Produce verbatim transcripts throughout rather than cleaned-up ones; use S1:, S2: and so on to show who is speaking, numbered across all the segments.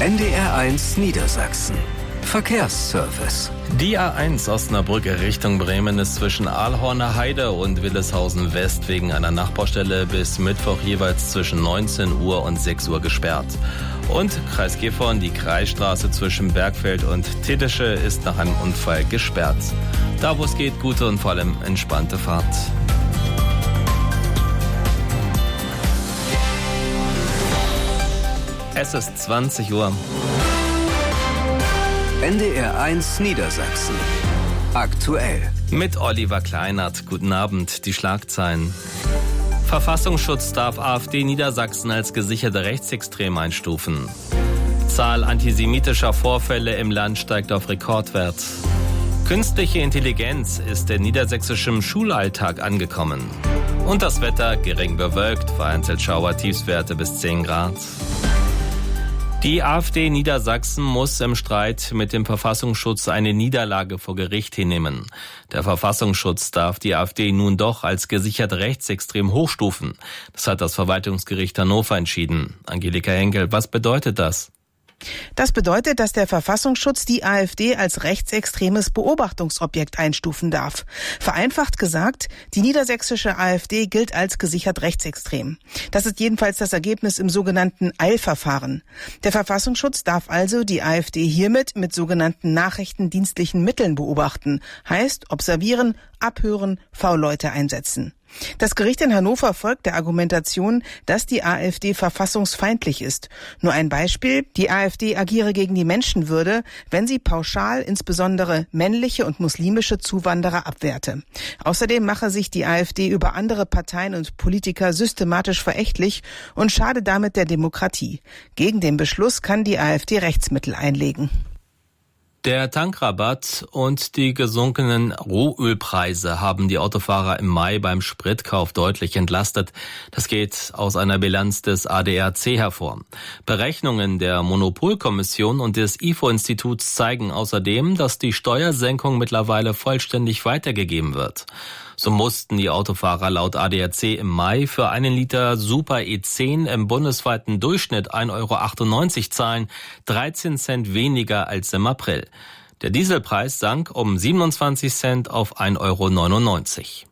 S1: N D R eins Niedersachsen. Verkehrsservice.
S2: Die A eins Osnabrück Richtung Bremen ist zwischen Ahlhorner Heide und Willeshausen West wegen einer Nachbaustelle bis Mittwoch jeweils zwischen neunzehn Uhr und sechs Uhr gesperrt. Und Kreis Gifhorn, die Kreisstraße zwischen Bergfeld und Tettische ist nach einem Unfall gesperrt. Da wo es geht, gute und vor allem entspannte Fahrt. Es ist zwanzig Uhr.
S1: N D R eins Niedersachsen. Aktuell.
S2: Mit Oliver Kleinert. Guten Abend. Die Schlagzeilen. Verfassungsschutz darf AfD Niedersachsen als gesicherte rechtsextrem einstufen. Zahl antisemitischer Vorfälle im Land steigt auf Rekordwert. Künstliche Intelligenz ist in niedersächsischem Schulalltag angekommen. Und das Wetter gering bewölkt, vereinzelt Schauer, Tiefstwerte bis zehn Grad. Die AfD Niedersachsen muss im Streit mit dem Verfassungsschutz eine Niederlage vor Gericht hinnehmen. Der Verfassungsschutz darf die AfD nun doch als gesichert rechtsextrem hochstufen. Das hat das Verwaltungsgericht Hannover entschieden. Angelika Henkel, was bedeutet das?
S3: Das bedeutet, dass der Verfassungsschutz die AfD als rechtsextremes Beobachtungsobjekt einstufen darf. Vereinfacht gesagt, die niedersächsische AfD gilt als gesichert rechtsextrem. Das ist jedenfalls das Ergebnis im sogenannten Eilverfahren. Der Verfassungsschutz darf also die AfD hiermit mit sogenannten nachrichtendienstlichen Mitteln beobachten. Heißt observieren, abhören, V-Leute einsetzen. Das Gericht in Hannover folgt der Argumentation, dass die AfD verfassungsfeindlich ist. Nur ein Beispiel: Die AfD agiere gegen die Menschenwürde, wenn sie pauschal insbesondere männliche und muslimische Zuwanderer abwehrte. Außerdem mache sich die AfD über andere Parteien und Politiker systematisch verächtlich und schade damit der Demokratie. Gegen den Beschluss kann die AfD Rechtsmittel einlegen.
S2: Der Tankrabatt und die gesunkenen Rohölpreise haben die Autofahrer im Mai beim Spritkauf deutlich entlastet. Das geht aus einer Bilanz des A D A C hervor. Berechnungen der Monopolkommission und des I F O-Instituts zeigen außerdem, dass die Steuersenkung mittlerweile vollständig weitergegeben wird. So mussten die Autofahrer laut A D A C im Mai für einen Liter Super E zehn im bundesweiten Durchschnitt ein Euro achtundneunzig zahlen, dreizehn Cent weniger als im April. Der Dieselpreis sank um siebenundzwanzig Cent auf ein Euro neunundneunzig.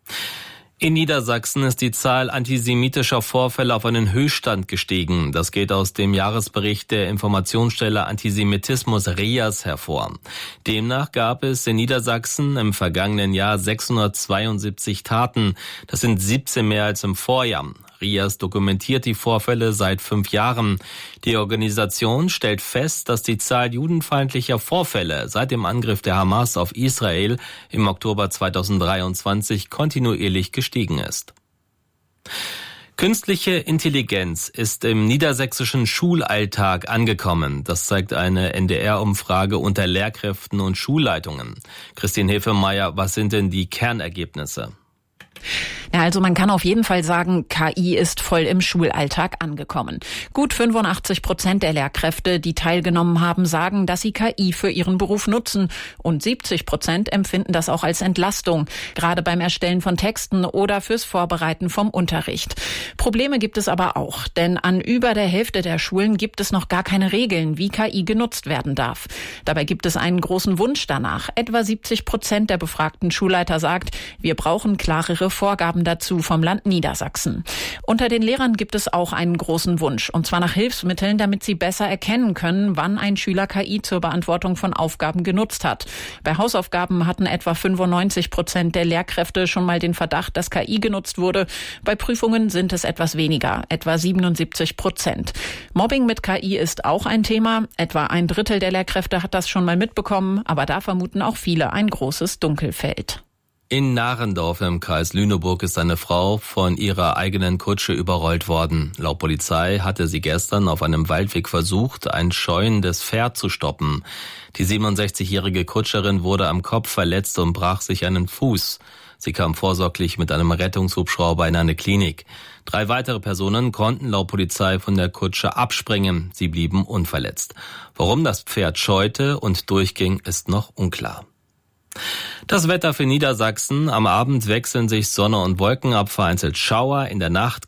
S2: In Niedersachsen ist die Zahl antisemitischer Vorfälle auf einen Höchststand gestiegen. Das geht aus dem Jahresbericht der Informationsstelle Antisemitismus R I A S hervor. Demnach gab es in Niedersachsen im vergangenen Jahr sechshundertzweiundsiebzig Taten. Das sind siebzehn mehr als im Vorjahr. R I A S dokumentiert die Vorfälle seit fünf Jahren. Die Organisation stellt fest, dass die Zahl judenfeindlicher Vorfälle seit dem Angriff der Hamas auf Israel im Oktober zweitausenddreiundzwanzig kontinuierlich gestiegen ist. Künstliche Intelligenz ist im niedersächsischen Schulalltag angekommen. Das zeigt eine N D R-Umfrage unter Lehrkräften und Schulleitungen. Christine Hefemeyer, was sind denn die Kernergebnisse?
S4: Ja, also man kann auf jeden Fall sagen, K I ist voll im Schulalltag angekommen. Gut fünfundachtzig Prozent der Lehrkräfte, die teilgenommen haben, sagen, dass sie K I für ihren Beruf nutzen. Und siebzig Prozent empfinden das auch als Entlastung, gerade beim Erstellen von Texten oder fürs Vorbereiten vom Unterricht. Probleme gibt es aber auch, denn an über der Hälfte der Schulen gibt es noch gar keine Regeln, wie K I genutzt werden darf. Dabei gibt es einen großen Wunsch danach. Etwa siebzig Prozent der befragten Schulleiter sagt, wir brauchen klarere Vorgaben dazu vom Land Niedersachsen. Unter den Lehrern gibt es auch einen großen Wunsch, und zwar nach Hilfsmitteln, damit sie besser erkennen können, wann ein Schüler K I zur Beantwortung von Aufgaben genutzt hat. Bei Hausaufgaben hatten etwa fünfundneunzig Prozent der Lehrkräfte schon mal den Verdacht, dass K I genutzt wurde. Bei Prüfungen sind es etwas weniger, etwa siebenundsiebzig Prozent. Mobbing mit K I ist auch ein Thema. Etwa ein Drittel der Lehrkräfte hat das schon mal mitbekommen, aber da vermuten auch viele ein großes Dunkelfeld.
S2: In Narendorf im Kreis Lüneburg ist eine Frau von ihrer eigenen Kutsche überrollt worden. Laut Polizei hatte sie gestern auf einem Waldweg versucht, ein scheuendes Pferd zu stoppen. Die siebenundsechzigjährige Kutscherin wurde am Kopf verletzt und brach sich einen Fuß. Sie kam vorsorglich mit einem Rettungshubschrauber in eine Klinik. Drei weitere Personen konnten laut Polizei von der Kutsche abspringen. Sie blieben unverletzt. Warum das Pferd scheute und durchging, ist noch unklar. Das Wetter für Niedersachsen. Am Abend wechseln sich Sonne und Wolken ab, vereinzelt Schauer. In der Nacht